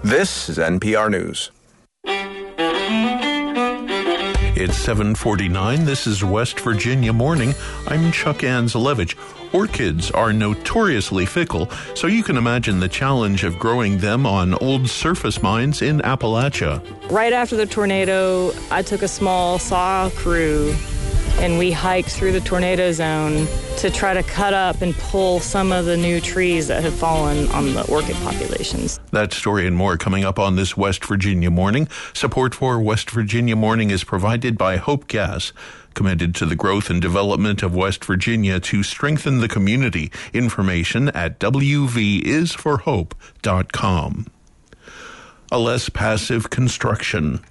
This is NPR News. It's 7:49. This is West Virginia Morning. I'm Chuck Anzelevich. Orchids are notoriously fickle, so you can imagine the challenge of growing them on old surface mines in Appalachia. Right after the tornado, I took a small saw crew and we hiked through the tornado zone to try to cut up and pull some of the new trees that had fallen on the orchid populations. That story and more coming up on this West Virginia Morning. Support for West Virginia Morning is provided by Hope Gas, committed to the growth and development of West Virginia to strengthen the community. Information at wvisforhope.com. A less passive construction.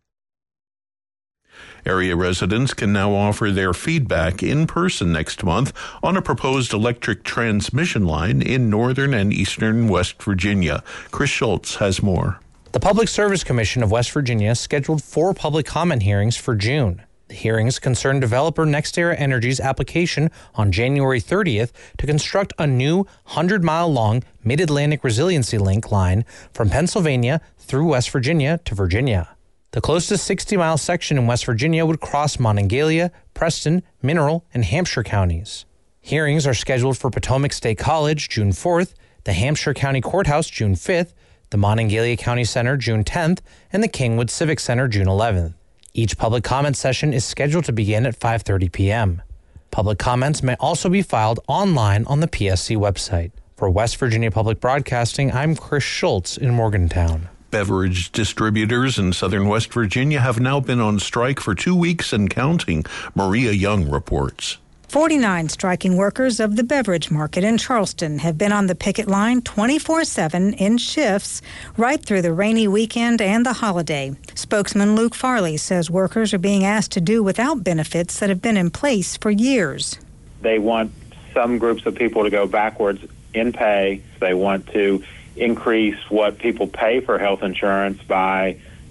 Area residents can now offer their feedback in person next month on a proposed electric transmission line in northern and eastern West Virginia. Chris Schultz has more. The Public Service Commission of West Virginia scheduled 4 public comment hearings for June. The hearings concern developer NextEra Energy's application on January 30th to construct a new 100-mile-long Mid-Atlantic Resiliency Link line from Pennsylvania through West Virginia to Virginia. The closest 60-mile section in West Virginia would cross Monongalia, Preston, Mineral, and Hampshire counties. Hearings are scheduled for Potomac State College June 4th, the Hampshire County Courthouse June 5th, the Monongalia County Center June 10th, and the Kingwood Civic Center June 11th. Each public comment session is scheduled to begin at 5:30 p.m. Public comments may also be filed online on the PSC website. For West Virginia Public Broadcasting, I'm Chris Schultz in Morgantown. Beverage distributors in southern West Virginia have now been on strike for 2 weeks and counting. Maria Young reports. 49 striking workers of the beverage market in Charleston have been on the picket line 24/7 in shifts right through the rainy weekend and the holiday. Spokesman Luke Farley says workers are being asked to do without benefits that have been in place for years. They want some groups of people to go backwards in pay. They want to increase what people pay for health insurance by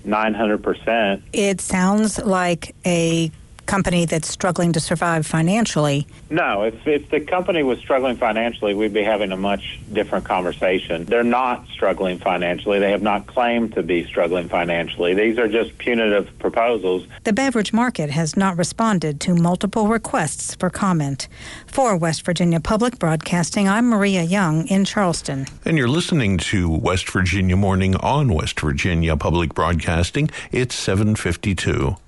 900%. It sounds like a company that's struggling to survive financially. No, if the company was struggling financially, we'd be having a much different conversation. They're not struggling financially. They have not claimed to be struggling financially. These are just punitive proposals. The beverage market has not responded to multiple requests for comment. For West Virginia Public Broadcasting, I'm Maria Young in Charleston. And you're listening to West Virginia Morning on West Virginia Public Broadcasting. It's 7:52.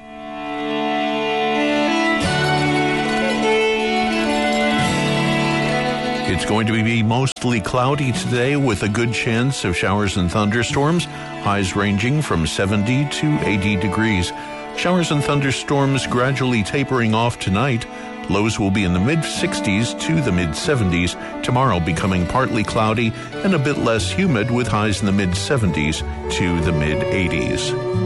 It's going to be mostly cloudy today with a good chance of showers and thunderstorms, highs ranging from 70 to 80 degrees. Showers and thunderstorms gradually tapering off tonight. Lows will be in the mid-60s to the mid-70s. Tomorrow becoming partly cloudy and a bit less humid with highs in the mid-70s to the mid-80s.